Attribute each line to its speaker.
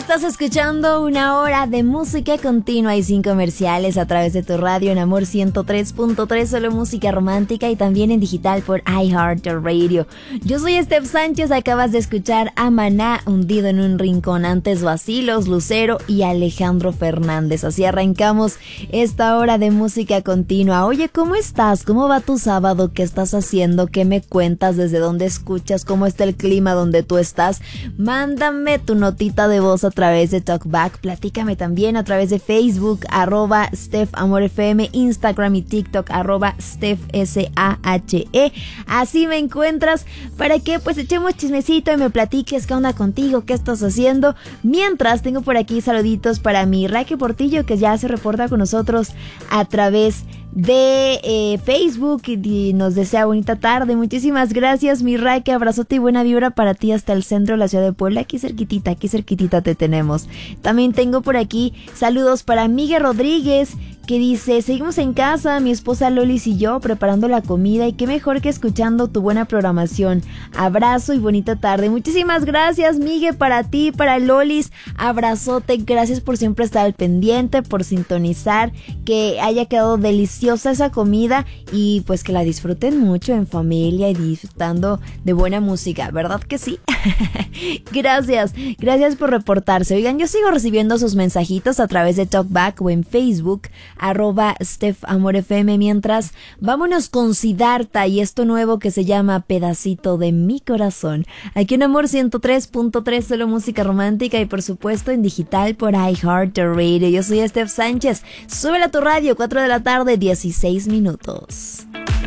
Speaker 1: Estás escuchando una hora de música continua y sin comerciales a través de tu radio en Amor 103.3, solo música romántica, y también en digital por iHeartRadio. Yo soy Steph Sánchez, acabas de escuchar a Maná, Hundido en un rincón, antes Vacilos, Lucero y Alejandro Fernández. Así arrancamos esta hora de música continua. Oye, ¿cómo estás? ¿Cómo va tu sábado? ¿Qué estás haciendo? ¿Qué me cuentas? ¿Desde dónde escuchas? ¿Cómo está el clima donde tú estás? Mándame tu notita de voz a través de Talkback. Platícame también a través de Facebook, @StephAmorFM, Instagram y TikTok, @StephSahe. Así me encuentras para que pues echemos chismecito y me platiques qué onda contigo, qué estás haciendo. Mientras, tengo por aquí saluditos para mi Raque Portillo, que ya se reporta con nosotros a través de Facebook y nos desea bonita tarde. Muchísimas gracias, mi Raque, abrazote y buena vibra para ti hasta el centro de la ciudad de Puebla. Aquí cerquitita te tenemos. También tengo por aquí saludos para Miguel Rodríguez, que dice: seguimos en casa, mi esposa Lolis y yo preparando la comida, y qué mejor que escuchando tu buena programación. Abrazo y bonita tarde. Muchísimas gracias, Miguel, para ti, para Lolis, abrazote, gracias por siempre estar al pendiente, por sintonizar, que haya quedado deliciosa esa comida y pues que la disfruten mucho en familia y disfrutando de buena música, ¿verdad que sí? Gracias por reportarse. Oigan, yo sigo recibiendo sus mensajitos a través de Talkback o en Facebook, @StephAmorFM. Mientras, vámonos con Siddhartha y esto nuevo que se llama Pedacito de mi corazón. Aquí en Amor 103.3, solo música romántica, y por supuesto en digital por iHeartRadio. Yo soy Steph Sánchez. Súbela a tu radio, 4 de la tarde, 16 minutos.